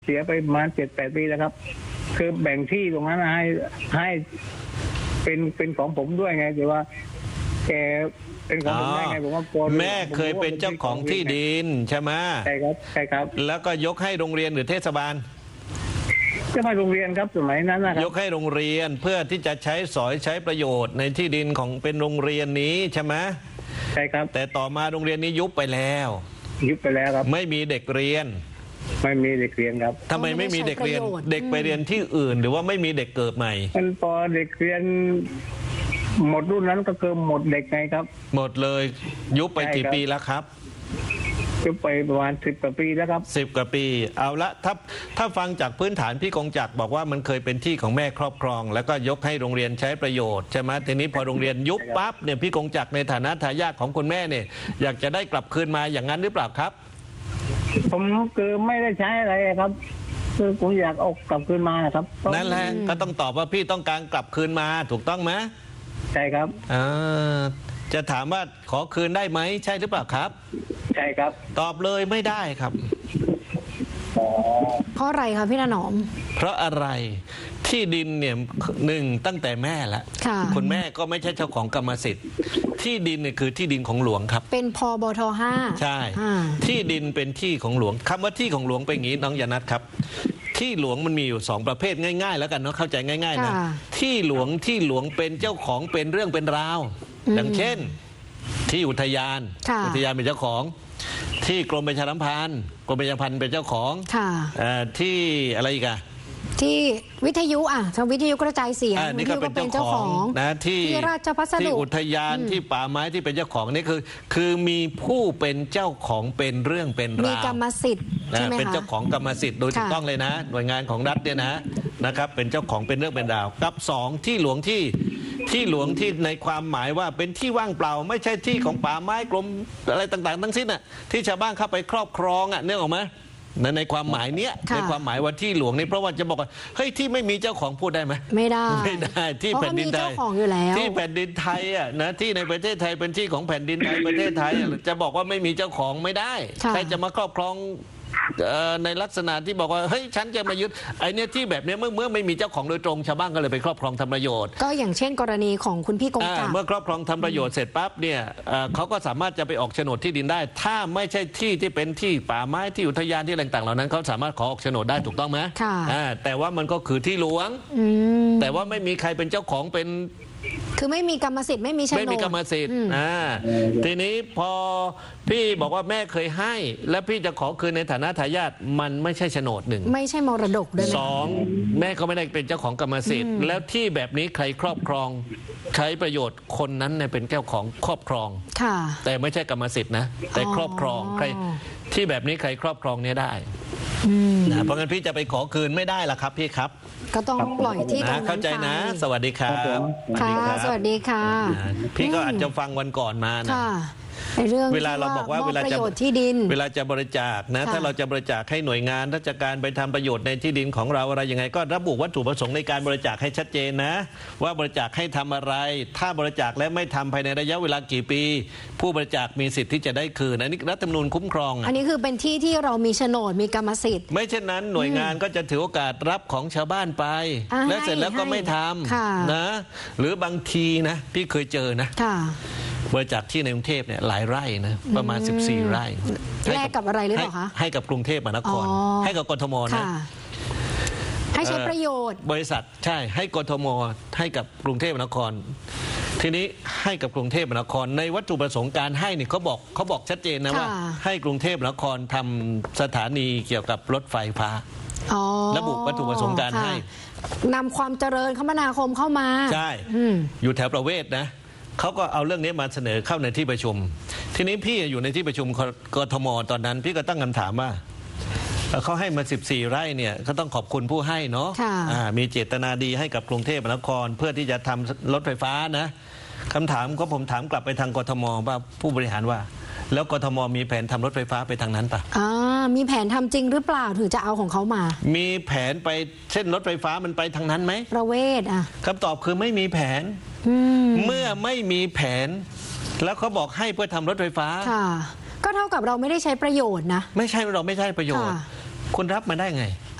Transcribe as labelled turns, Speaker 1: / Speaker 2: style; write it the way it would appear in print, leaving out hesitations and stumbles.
Speaker 1: เสียไปประมาณ7-8 ปีแล้วครับคือแบ่งที่ตรงนั้นให้เป็นของผมด้วยไงแต่ว่าแกเป็นของผมได้ไงผมว่า
Speaker 2: แม่เคยเป็นเจ้าของที่ดินใช่ไหม
Speaker 1: ใช่ครับใช่ครับ
Speaker 2: แล้วก็ยกให้โรงเรียนหรือเทศบาล
Speaker 1: ก็ให้โรงเรียนครับสมัยนั้นนะครับ
Speaker 2: ยกให้โรงเรียนเพื่อที่จะใช้สอยใช้ประโยชน์ในที่ดินของเป็นโรงเรียนนี้ใช่ไหม
Speaker 1: ใช่ครับ
Speaker 2: แต่ต่อมาโรงเรียนนี้ยุบไปแล้ว
Speaker 1: ครับ
Speaker 2: ไม่มีเด็กเรียน
Speaker 1: ไม่มีเด็กเรียนครับ
Speaker 2: ทำไมไม่มีเด็กเรียนเด็กไปเรียนที่อื่นหรือว่าไม่มีเด็กเกิดใหม่
Speaker 1: มันพอเด็กเรียนหมดรุ่นนั้นก็คือหมดเด็กไงครับ
Speaker 2: หมดเลยยุบไปกี่ปีแล้วครับ
Speaker 1: ยุบไปประมาณ10 กว่าปีแล้วครับ
Speaker 2: 10 กว่าปีเอาละถ้าฟังจากพื้นฐานพี่กงจักรบอกว่ามันเคยเป็นที่ของแม่ครอบครองแล้วก็ยกให้โรงเรียนใช้ประโยชน์ใช่ไหมทีนี้พอโรงเรียนยุบปั๊บเนี่ยพี่กงจักรในฐานะทายาทของคุณแม่เนี่ยอยากจะได้กลับคืนมาอย่างนั้นหรือเปล่าครับ
Speaker 1: ผมคือไม่ได้ใช้อะไรครับคือผมอยากเอากลับคืนมาครับ
Speaker 2: นั่นแหละก็ต้องตอบว่าพี่ต้องการกลับคืนมาถูกต้องไหม
Speaker 1: ใช่ครับ
Speaker 2: จะถามว่าขอคืนได้ไหมใช่หรือเปล่าครับ
Speaker 1: ใช่ครับ
Speaker 2: ตอบเลยไม่ได้ครับ
Speaker 3: เพราะอะไรคะพี่ถนอม
Speaker 2: เพราะอะไรที่ดินเนี่ยตั้งแต่แม่ละคุณแม่ก็ไม่ใช่เจ้าของกรรมสิทธิ์ที่ดินเนี่ยคือที่ดินของหลวงครับ
Speaker 3: เป็นพบท.5
Speaker 2: ใช่ที่ดินเป็นที่ของหลวงคำว่าที่ของหลวงเป็นอย่างนี้น้องยานัทครับที่หลวงมันมีอยู่2 ประเภทง่ายๆแล้วกันเนาะเข้าใจง่ายๆนะที่หลวงเป็นเจ้าของเป็นเรื่องเป็นราวอย่างเช่นที่อุทยานเป็นเจ้าของที่กรมประชาสัมพันธ์เป็นเจ้าของที่อะไรอีกอะ
Speaker 3: ที่วิทยุทางวิทยุกระจายเสียง
Speaker 2: นี่ก็เป็นเจ้าของนะที่
Speaker 3: ราชพัสดุ
Speaker 2: ที่อุทยานที่ป่าไม้ที่เป็นเจ้าของนี่คือมีผู้เป็นเจ้าของเป็นเรื่องเป็นราว
Speaker 3: มีกรรมสิทธิ์ใช่ไหมคะ
Speaker 2: เป็นเจ้าของกรรมสิทธิ์โดยถูกต้องเลยนะหน่วยงานของรัฐเนี่ยนะครับเป็นเจ้าของเป็นเรื่องเป็นราวกับ2ที่หลวงที่ในความหมายว่าเป็นที่ว่างเปล่าไม่ใช่ที่ของป่าไม้กรมอะไรต่างๆทั้งสิ้นน่ะที่ชาวบ้านเข้าไปครอบครองเนี่ยออกมาในความหมายเนี้ยในความหมายว่าที่หลวงนี่เพราะว่าจะบอกว่าเฮ้ยที่ไม่มีเจ้าของพูดได้ไหม
Speaker 3: ไม่ได้
Speaker 2: ที่แผ่นดินไทยที่แผ่นดินไทยที่ในประเทศไทยเป็นที่ของแผ่นดินไทยประเทศไทยจะบอกว่าไม่มีเจ้าของไม่ได้ใครจะมาครอบครองในลักษณะที่บอกว่าเฮ้ยฉันจะมายึดไอ้เนี่ยที่แบบนี้เมื่อไม่มีเจ้าของโดยตรงชาวบ้านก็เลยไปครอบครองทำประโยชน์
Speaker 3: ก็อย่างเช่นกรณีของคุณพี่กงจักร
Speaker 2: เมื่อครอบครองทำประโยชน์เสร็จปั๊บเนี่ยเขาก็สามารถจะไปออกโฉนดที่ดินได้ถ้าไม่ใช่ที่เป็นที่ป่าไม้ที่อุทยานที่ต่างๆเหล่านั้นเขาสามารถขอออกโฉนดได้ถูกต้องไหมแต่ว่ามันก็คือที่หลวงแต่ว่าไม่มีใครเป็นเจ้าของเป็น
Speaker 3: คือไม่มีกรรมสิทธิ์ไม่มีโฉนด
Speaker 2: ไม่มีกรรมสิทธิ์ทีนี้พอพี่บอกว่าแม่เคยให้และพี่จะขอคืนในฐานะทายาทมันไม่ใช่โฉนด1
Speaker 3: ไม่ใช่มรดกด้วย
Speaker 2: 2แม่ก็ไม่ได้เป็นเจ้าของกรรมสิทธิ์แล้วที่แบบนี้ใครครอบครองใช้ประโยชน์คนนั้นเนี่ยเป็นเจ้าของครอบครองแต่ไม่ใช่กรรมสิทธิ์นะแต่ครอบครองใครที่แบบนี้ใครครอบครองเนี่ยได้เพราะงั้นพี่จะไปขอคืนไม่ได้ล่ะครับพี่ครับ
Speaker 3: ก็ต้องปล่อยที่ตรงนั้น
Speaker 2: เข้าใจนะสวัสดีครับ
Speaker 3: สวัสดีค่ะ
Speaker 2: พี่ก็อาจจะฟังวันก่อนมานะเวลาเราบอกว่าเวลาจะบริจาคนะถ้าเราจะบริจาคให้หน่วยงานราชการไปทำประโยชน์ในที่ดินของเราอะไรยังไงก็ระบุวัตถุประสงค์ในการบริจาคให้ชัดเจนนะว่าบริจาคให้ทำอะไรถ้าบริจาคและไม่ทำภายในระยะเวลากี่ปีผู้บริจาคมีสิทธิ์ที่จะได้คืนอันนี้รัฐธรรมนูญคุ้มครอง
Speaker 3: อันนี้คือเป็นที่ที่เรามีโฉนดมีกรรมสิทธิ์
Speaker 2: ไม่เช่นนั้นหน่วยงานก็จะถือโอกาสรับของชาวบ้านไปและเสร็จแล้วก็ไม่ทำนะหรือบางทีนะพี่เคยเจอนะบริจาคที่ในกรุงเทพเนี่ยหลายไร่นะประมาณ14 ไร่
Speaker 3: แลกกับอะไรหรือเปล่าคะ
Speaker 2: ให้กับกรุงเทพมหานครให้กับกทมนะ
Speaker 3: ให้ใช้ประโยชน์
Speaker 2: บริษัทใช่ให้กทมให้กับกรุงเทพมหานครทีนี้ให้กับกรุงเทพมหานครในวัตถุประสงค์การให้นี่เขาบอกชัดเจนนะว่าให้กรุงเทพมหานครทำสถานีเกี่ยวกับรถไฟฟ้าระบุวัตถุประสงค์การให้
Speaker 3: นำความเจริญคมนาคมเข้ามา
Speaker 2: ใช่อยู่แถวประเวศนะเขาก็เอาเรื่องนี้มาเสนอเข้าในที่ประชุมทีนี้พี่อยู่ในที่ประชุมกทมตอนนั้นพี่ก็ตั้งคำถามว่าเขาให้มา14 ไร่เนี่ยเขาต้องขอบคุณผู้ให้เนาะมีเจตนาดีให้กับกรุงเทพมหานครเพื่อที่จะทำรถไฟฟ้านะคำถามก็ผมถามกลับไปทางกทมว่าผู้บริหารว่าแล้วกทมมีแผนทำรถไฟฟ้าไปทางนั้นปะ
Speaker 3: มีแผนทำจริงหรือเปล่าถึงจะเอาของเขามา
Speaker 2: มีแผนไปเส้นรถไฟฟ้ามันไปทางนั้นไหม
Speaker 3: ประเวศ
Speaker 2: คำตอบคือไม่มีแผนเมื่อไม่มีแผนแล้วเขาบอกให้เพื่อทำรถไฟฟ้า
Speaker 3: ก็เท่ากับเราไม่ได้ใช้ประโยชน์นะ
Speaker 2: ไม่ใช่เราไม่ใช่ประโยชน์คุณรับมาได้ไง